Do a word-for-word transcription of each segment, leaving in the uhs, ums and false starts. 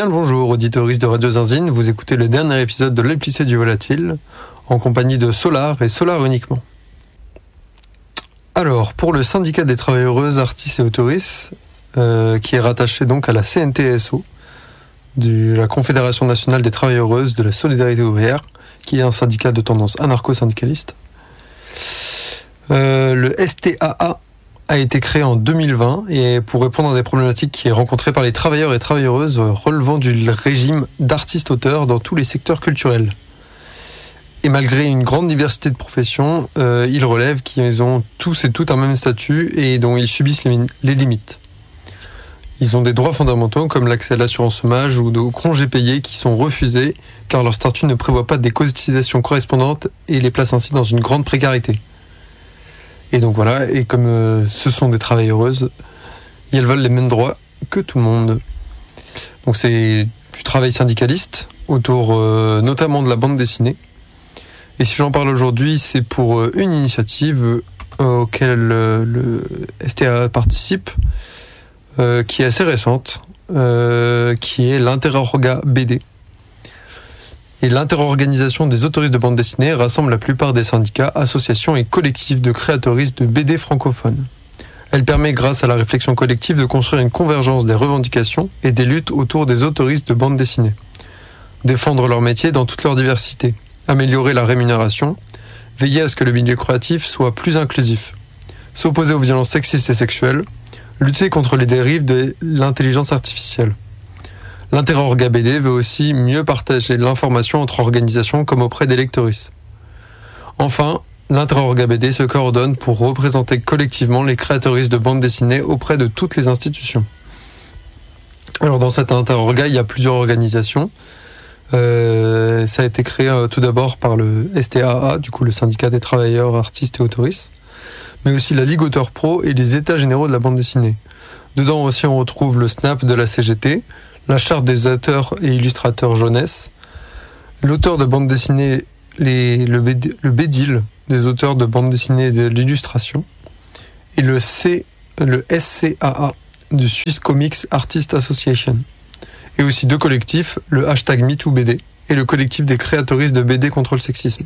bien le bonjour, auditoristes de Radio Zinzine, vous écoutez le dernier épisode de l'Épicé du Volatile, en compagnie de Solar et Solar uniquement. Alors, pour le syndicat des travailleuses, artistes et autoristes, euh, qui est rattaché donc à la C N T S O, de la Confédération nationale des travailleuses de la solidarité ouvrière, qui est un syndicat de tendance anarcho-syndicaliste, euh, le S T A A a été créé en deux mille vingt et pour répondre à des problématiques qui est rencontrées par les travailleurs et travailleuses relevant du régime d'artistes-auteurs dans tous les secteurs culturels. Et malgré une grande diversité de professions, euh, ils relèvent qu'ils ont tous et toutes un même statut et dont ils subissent les, les limites. Ils ont des droits fondamentaux comme l'accès à l'assurance chômage ou aux congés payés qui sont refusés car leur statut ne prévoit pas des cotisations correspondantes et les place ainsi dans une grande précarité. Et donc voilà, et comme euh, ce sont des travailleuses, elles veulent les mêmes droits que tout le monde. Donc c'est du travail syndicaliste, autour euh, notamment de la bande dessinée. Et si j'en parle aujourd'hui, c'est pour euh, une initiative euh, auquel euh, le S T A participe, euh, qui est assez récente, euh, qui est l'Interorga B D. Et l'interorganisation des autoristes de bande dessinée rassemble la plupart des syndicats, associations et collectifs de créatoristes de B D francophones. Elle permet, grâce à la réflexion collective, de construire une convergence des revendications et des luttes autour des autoristes de bande dessinée. Défendre leur métier dans toute leur diversité, améliorer la rémunération, veiller à ce que le milieu créatif soit plus inclusif, s'opposer aux violences sexistes et sexuelles, lutter contre les dérives de l'intelligence artificielle. L'Interorga B D veut aussi mieux partager l'information entre organisations comme auprès des lectoristes. Enfin, l'Interorga B D se coordonne pour représenter collectivement les créatoristes de bande dessinée auprès de toutes les institutions. Alors dans cette Interorga, il y a plusieurs organisations. Euh, ça a été créé euh, tout d'abord par le S T A A, du coup le syndicat des travailleurs, artistes et autoristes, mais aussi la Ligue Auteur Pro et les États généraux de la bande dessinée. Dedans aussi on retrouve le S N A P de la C G T, la charte des auteurs et illustrateurs jeunesse, l'auteur de bande dessinée, les, le, B D, le B D I L des auteurs de bande dessinée et de l'illustration, et le, C, le S C A A du Swiss Comics Artists Association, et aussi deux collectifs, le hashtag MeTooBD et le collectif des créatoristes de B D contre le sexisme.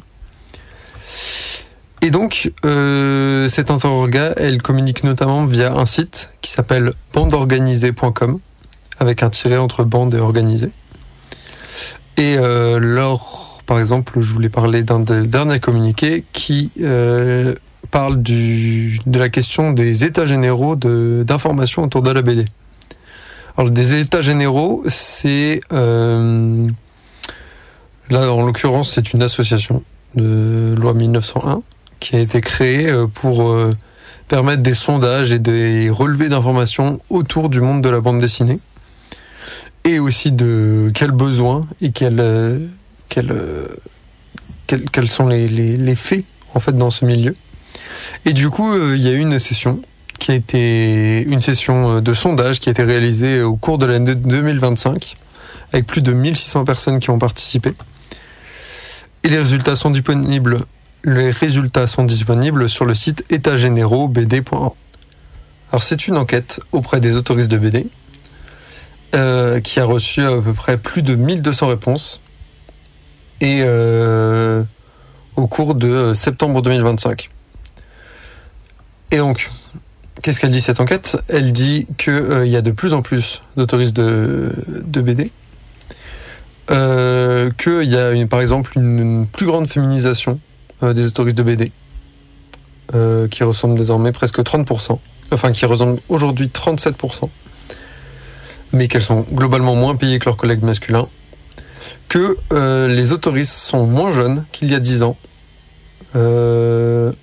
Et donc, euh, cette interorga, elle communique notamment via un site qui s'appelle bande organisée point com, avec un tiret entre bande et organisé. Et euh, lors, par exemple, je voulais parler d'un des derniers communiqués qui euh, parle du, de la question des états généraux de, d'information autour de la B D. Alors, des états généraux, c'est... Euh, là, en l'occurrence, c'est une association de loi mille neuf cent un qui a été créée pour euh, permettre des sondages et des relevés d'informations autour du monde de la bande dessinée. Et aussi de quels besoins et quels, euh, quels, euh, quels, quels sont les, les, les faits en fait dans ce milieu. Et du coup, euh, il y a eu une session qui a été une session de sondage qui a été réalisée au cours de l'année deux mille vingt-cinq avec plus de mille six cents personnes qui ont participé. Et les résultats sont disponibles. Les résultats sont disponibles sur le site états généraux b d point org. Alors c'est une enquête auprès des autoristes de B D. Euh, qui a reçu à peu près plus de mille deux cents réponses et euh, au cours de septembre deux mille vingt-cinq. Et donc, qu'est-ce qu'elle dit cette enquête ? Elle dit qu'il euh, y a de plus en plus d'autoristes de, de B D, euh, qu'il y a une, par exemple une, une plus grande féminisation euh, des autoristes de B D, euh, qui ressemble désormais presque trente pour cent, enfin qui ressemble aujourd'hui trente-sept pour cent, mais qu'elles sont globalement moins payées que leurs collègues masculins, que euh, les autoristes sont moins jeunes qu'il y a dix ans, euh,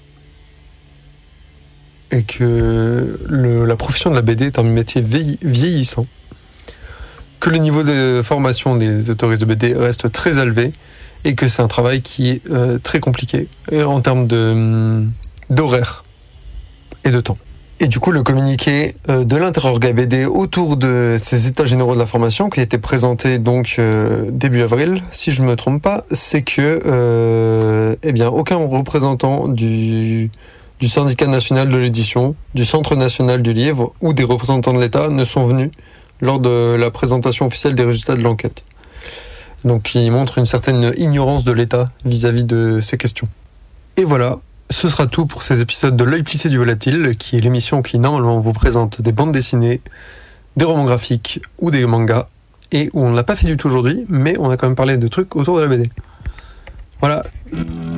et que le, la profession de la B D est un métier vieillissant, que le niveau de formation des autoristes de B D reste très élevé, et que c'est un travail qui est euh, très compliqué en termes de, d'horaire et de temps. Et du coup, le communiqué euh, de l'Interorga B D autour de ces états généraux de l'information qui a été présenté donc euh, début avril, si je ne me trompe pas, c'est que euh, eh bien aucun représentant du du syndicat national de l'édition, du Centre national du livre ou des représentants de l'État ne sont venus lors de la présentation officielle des résultats de l'enquête. Donc il montre une certaine ignorance de l'État vis-à-vis de ces questions. Et voilà, ce sera tout pour ces épisodes de L'Œil plissé du volatile, qui est l'émission qui normalement vous présente des bandes dessinées, des romans graphiques ou des mangas, et où on ne l'a pas fait du tout aujourd'hui, mais on a quand même parlé de trucs autour de la B D. Voilà.